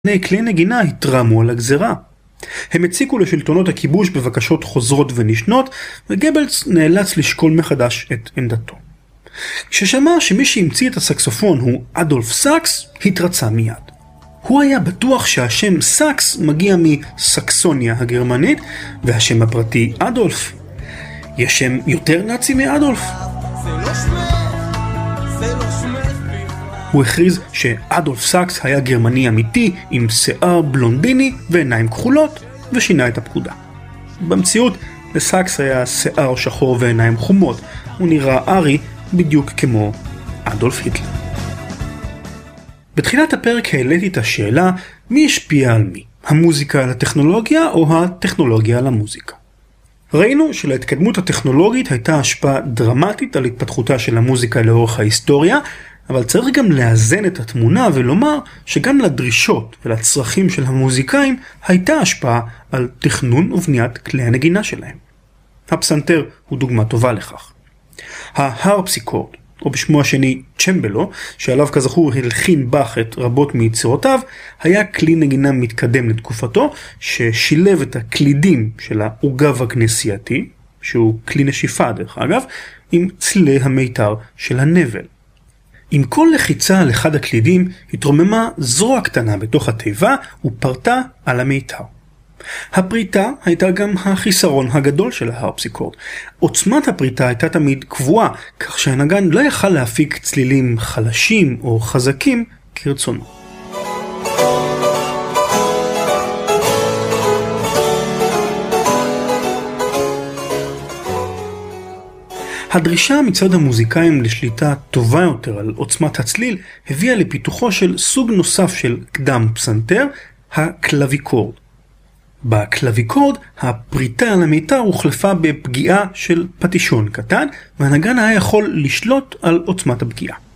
כלי נגינה התרמו על הגזרה. הם הציקו לשלטונות הכיבוש בבקשות חוזרות ונשנות, וגבלס נאלץ לשקול מחדש את עמדתו. כששמע שמי שהמציא את הסקסופון הוא אדולף סאקס, התרצה מיד. הוא היה בטוח שהשם סאקס מגיע מסקסוניה הגרמנית, והשם הפרטי אדולף. יש שם יותר נאצי מאדולף? הוא הכריז שאדולף סאקס היה גרמני אמיתי עם שיער בלונדיני ועיניים כחולות, ושינה את הפקודה. במציאות לסאקס היה שיער שחור ועיניים חומות. הוא נראה ארי בדיוק כמו אדולף היטלר. בתחילת הפרק העליתי את השאלה מי השפיע על מי, המוזיקה על הטכנולוגיה או הטכנולוגיה על המוזיקה. ראינו שלהתקדמות הטכנולוגית הייתה השפעה דרמטית על התפתחותה של המוזיקה לאורך ההיסטוריה, אבל צריך גם לאזן את התמונה ולומר שגם לדרישות ולצרכים של המוזיקאים הייתה השפעה על תכנון ובניית כלי הנגינה שלהם. הפסנתר הוא דוגמה טובה לכך. ההרפסיקורד, או בשמו השני צ'מבלו, שעליו כזכור הלחין באך את רבות מיצירותיו, היה כלי נגינה מתקדם לתקופתו, ששילב את הקלידים של העוגב הכנסייתי, שהוא כלי נשיפה דרך אגב, עם צלילי המיתר של הנבל. עם כל לחיצה על אחד הקלידים התרוממה זרוע קטנה בתוך התיבה ופרטה על המיתר. הפריטה הייתה גם החיסרון הגדול של ההרפסיקורד. עוצמת הפריטה הייתה תמיד קבועה, כך שהנגן לא יכל להפיק צלילים חלשים או חזקים כרצונו. הדרישה מצד המוזיקאים לשליטה טובה יותר על עוצמת הצליל הביאה לפיתוחו של סוג נוסף של קדם פסנתר, הקלוויקורד. בקלוויקורד הפריטה על המיתר הוחלפה בפגיעה של פטישון קטן, והנגן היה יכול לשלוט על עוצמת הפגיעה.